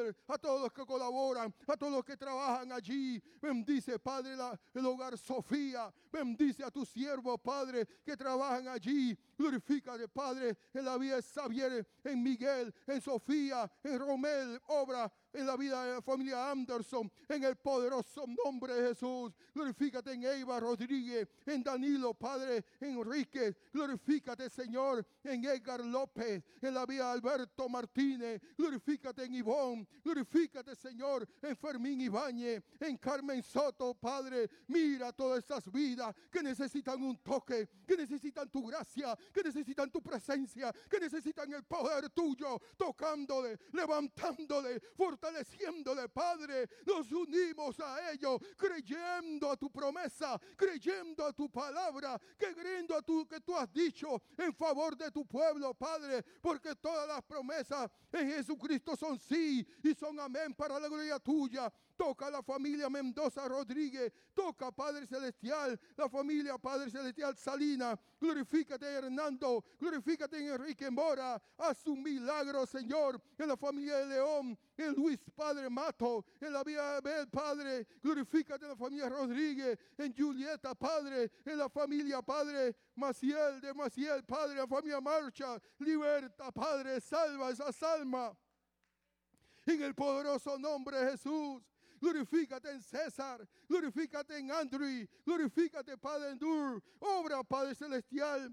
Padre, a todos los que colaboran, a todos los que trabajan allí. Bendice, Padre, el hogar Sofía. Bendice a tus siervos, Padre, que trabajan allí. Glorifícate, Padre, en la vida de Xavier, en Miguel, en Sofía, en Romel, obra en la vida de la familia Anderson, en el poderoso nombre de Jesús. Glorifícate en Eva Rodríguez, en Danilo, Padre, en Enrique. Glorifícate, Señor, en Edgar López, en la vida de Alberto Martínez. Glorifícate en Ivonne. Glorifícate, Señor, en Fermín Ibáñez, en Carmen Soto, Padre. Mira todas esas vidas que necesitan un toque, que necesitan tu gracia, que necesitan tu presencia, que necesitan el poder tuyo, tocándole, levantándole, fortaleciéndole, Padre. Nos unimos a ellos, creyendo a tu promesa, creyendo a tu palabra, creyendo a que tú has dicho en favor de tu pueblo, Padre, porque todas las promesas en Jesucristo son sí y son amén para la gloria tuya. Toca a la familia Mendoza Rodríguez, toca, Padre Celestial, la familia, Padre Celestial Salina. Glorifícate, Hernando, glorifícate en Enrique Mora. Haz un milagro, Señor, en la familia de León, en Luis, Padre Mato, en la vida de Abel, Padre. Glorifícate en la familia Rodríguez, en Julieta, Padre, en la familia, Padre Maciel, Padre, en la familia Marcha. Liberta, Padre, salva esas almas. En el poderoso nombre de Jesús. Glorifícate en César, glorifícate en Andrew, glorifícate, Padre, en Dur. Obra, Padre Celestial,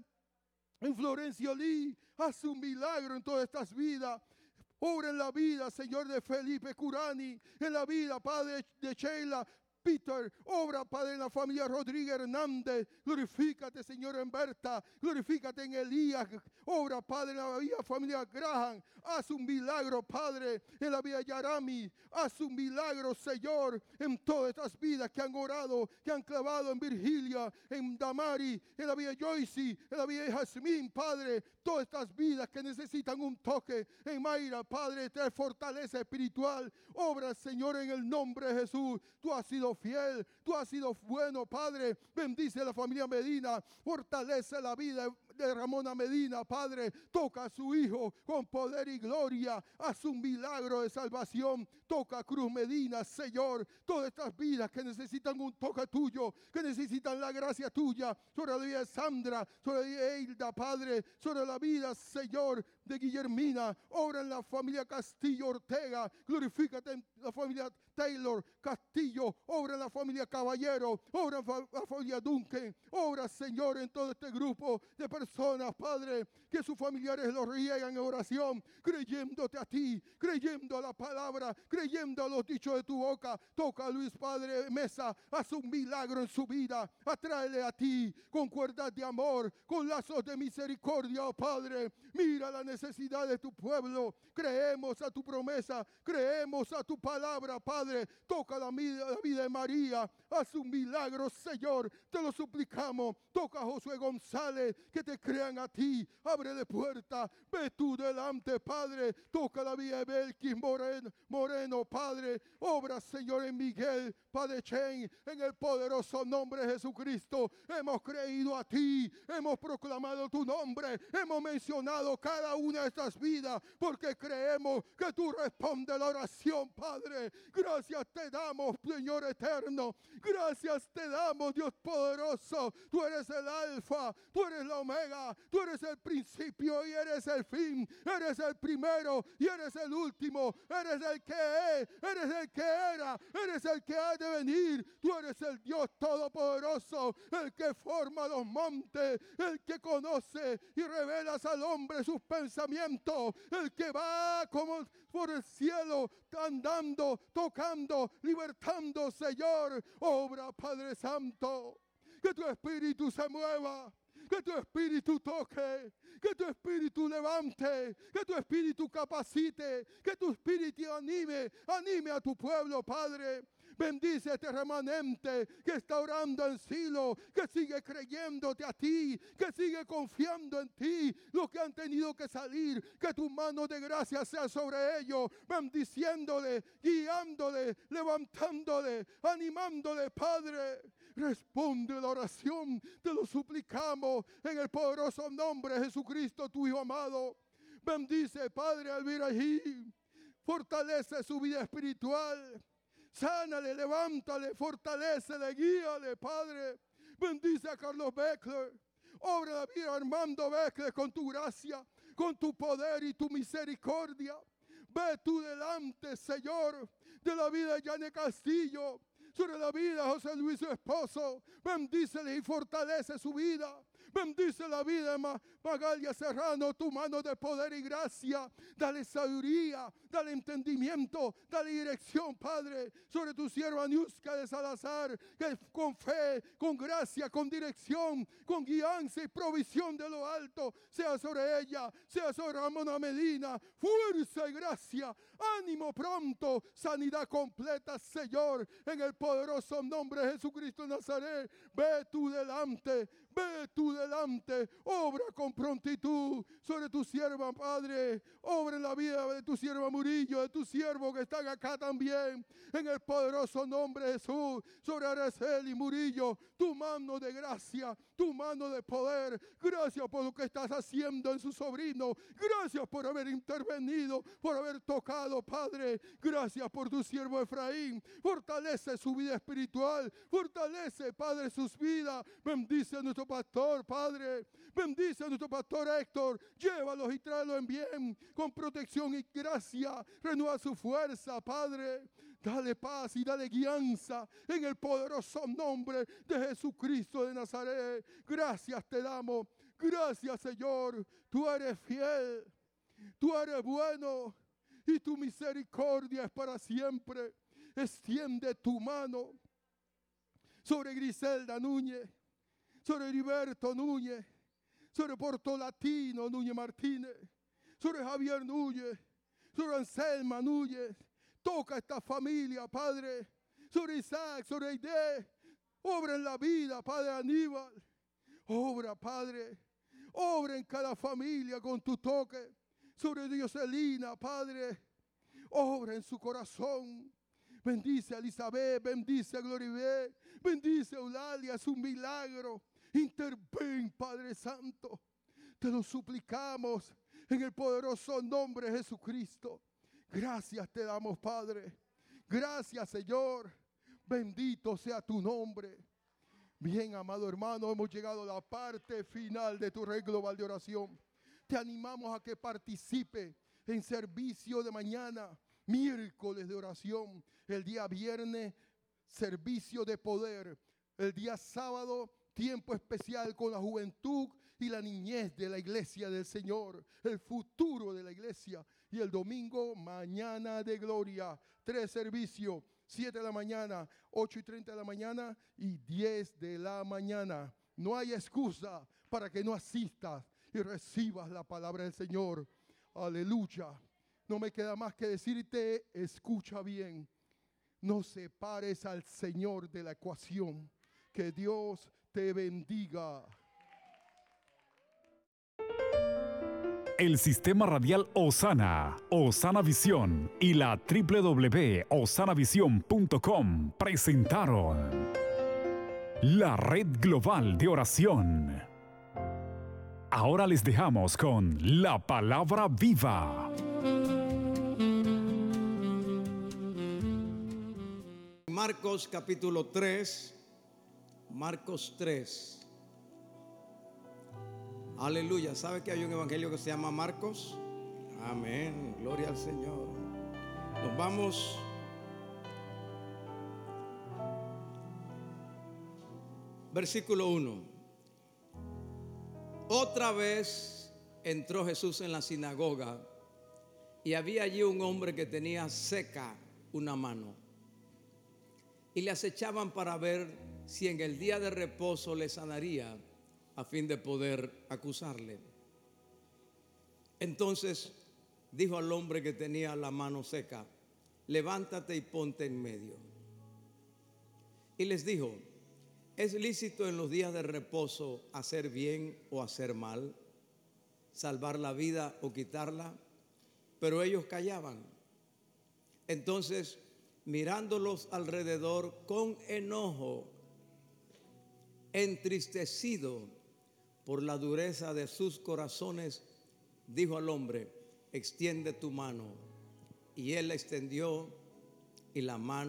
en Florencio Lee. Haz un milagro en todas estas vidas. Obra en la vida, Señor, de Felipe Curani, en la vida, Padre, de Sheila Peter. Obra, Padre, en la familia Rodríguez Hernández. Glorifícate, Señor, en Berta. Glorifícate en Elías. Obra, Padre, en la vida familia Graham. Haz un milagro, Padre, en la vida de Yarami. Haz un milagro, Señor, en todas estas vidas que han orado, que han clavado en Virgilia, en Damari, en la vida de Joyce, en la vida de Jazmín, Padre. Todas estas vidas que necesitan un toque. En Mayra, Padre, trae fortaleza espiritual. Obra, Señor, en el nombre de Jesús. Tú has sido fiel, tú has sido bueno, Padre. Bendice a la familia Medina, fortalece la vida de Ramona Medina, Padre. Toca a su hijo con poder y gloria. Haz un milagro de salvación. Toca a Cruz Medina, Señor. Todas estas vidas que necesitan un toque tuyo, que necesitan la gracia tuya. Sobre la vida de Sandra, sobre la vida de Hilda, Padre. Sobre la vida, Señor, de Guillermina. Obra en la familia Castillo Ortega. Glorifícate en la familia Taylor Castillo. Obra en la familia Caballero. Obra en la familia Duncan. Obra, Señor, en todo este grupo de personas, Padre, que sus familiares los riegan en oración, creyéndote a ti, creyendo a la palabra, creyendo a los dichos de tu boca. Toca a Luis, Padre Mesa, haz un milagro en su vida, atráele a ti con cuerdas de amor, con lazos de misericordia, oh Padre. Mira la necesidad de tu pueblo, creemos a tu promesa, creemos a tu palabra, Padre. Toca la vida de María, haz un milagro, Señor, te lo suplicamos. Toca a Josué González, que te crean a ti, ábrele puerta, ve tú delante, Padre. Toca la vida de Belkis Moreno, Padre. Obra, Señor, en Miguel, Padre Chen, en el poderoso nombre de Jesucristo. Hemos creído a ti, hemos proclamado tu nombre, hemos mencionado cada una de estas vidas, porque creemos que tú respondes la oración, Padre. Gracias te damos, Señor eterno. Gracias te damos, Dios poderoso. Tú eres el alfa, tú eres la omega, tú eres el principio y eres el fin, eres el primero y eres el último, eres el que es, eres el que era, eres el que ha de venir. Tú eres el Dios todopoderoso, el que forma los montes, el que conoce y revelas al hombre sus pensamientos, el que va como por el cielo, andando, tocando, libertando, Señor. Obra, Padre Santo, que tu espíritu se mueva, que tu espíritu toque, que tu espíritu levante, que tu espíritu capacite, que tu espíritu anime a tu pueblo, Padre. Bendice a este remanente que está orando en Silo, que sigue creyéndote a ti, que sigue confiando en ti. Los que han tenido que salir, que tu mano de gracia sea sobre ellos, bendiciéndole, guiándole, levantándole, animándole, Padre. Responde la oración, te lo suplicamos en el poderoso nombre de Jesucristo, tu Hijo amado. Bendice, Padre, al Virají. fortalece su vida espiritual. Sánale, levántale, fortalécele, guíale, Padre. Bendice a Carlos Beckler. Obra la vida a Armando Beckler con tu gracia, con tu poder y tu misericordia. Ve tú delante, Señor, de la vida de Yane Castillo, sobre la vida de José Luis, su esposo. Bendícele y fortalece su vida. Bendice la vida de Magalia Serrano, tu mano de poder y gracia. Dale sabiduría, dale entendimiento, dale dirección, Padre, sobre tu sierva Niuska de Salazar, que con fe, con gracia, con dirección, con guianza y provisión de lo alto, sea sobre ella, sea sobre Ramona Medina, fuerza y gracia, ánimo pronto, sanidad completa, Señor, en el poderoso nombre de Jesucristo de Nazaret. Ve tú delante, obra con prontitud sobre tu sierva, Padre. Obra en la vida de tu sierva Murillo, de tu siervo que están acá también. En el poderoso nombre de Jesús, sobre Araceli Murillo, tu mano de gracia, tu mano de poder. Gracias por lo que estás haciendo en su sobrino. Gracias por haber intervenido, por haber tocado, Padre. Gracias por tu siervo Efraín. Fortalece su vida espiritual. Fortalece, Padre, sus vidas. Bendice a nuestro pastor, Padre. Bendice a nuestro pastor Héctor. Llévalos y tráelos en bien, con protección y gracia. Renueva su fuerza, Padre. Dale paz y dale guianza en el poderoso nombre de Jesucristo de Nazaret. Gracias te damos. Gracias, Señor. Tú eres fiel. Tú eres bueno. Y tu misericordia es para siempre. Extiende tu mano sobre Griselda Núñez, sobre Heriberto Núñez, sobre Portolatino Núñez Martínez, sobre Javier Núñez, sobre Anselma Núñez. Toca esta familia, Padre, sobre Isaac, sobre Aide. Obra en la vida, Padre Aníbal. Obra, Padre. Obra en cada familia con tu toque. Sobre Dioselina, Padre. Obra en su corazón. Bendice a Elizabeth, bendice a Gloribé, bendice a Eulalia, su milagro. Interven, Padre Santo. Te lo suplicamos en el poderoso nombre de Jesucristo. Gracias te damos, Padre. Gracias, Señor. Bendito sea tu nombre. Bien, amado hermano, hemos llegado a la parte final de tu red global de oración. Te animamos a que participe en servicio de mañana, miércoles de oración, el día viernes, servicio de poder, el día sábado, tiempo especial con la juventud y la niñez de la iglesia del Señor, el futuro de la iglesia. Y el domingo, mañana de gloria, 3 servicios, 7 de la mañana, 8:30 de la mañana y 10 de la mañana. No hay excusa para que no asistas y recibas la palabra del Señor. Aleluya. No me queda más que decirte, escucha bien. No separes al Señor de la ecuación. Que Dios te bendiga. El Sistema Radial Osana, Osana Visión y la www.osanavision.com presentaron la Red Global de Oración. Ahora les dejamos con la Palabra Viva. Marcos capítulo 3, Marcos 3. Aleluya. ¿Sabe que hay un evangelio que se llama Marcos? Amén. Gloria al Señor. Nos vamos. Versículo 1. Otra vez entró Jesús en la sinagoga y había allí un hombre que tenía seca una mano. Y le acechaban para ver si en el día de reposo le sanaría, a fin de poder acusarle. Entonces dijo al hombre que tenía la mano seca: levántate y ponte en medio. Y les dijo: ¿es lícito en los días de reposo hacer bien o hacer mal, salvar la vida o quitarla? Pero ellos callaban. Entonces, mirándolos alrededor con enojo, entristecido por la dureza de sus corazones, dijo al hombre: extiende tu mano. Y él la extendió y la mano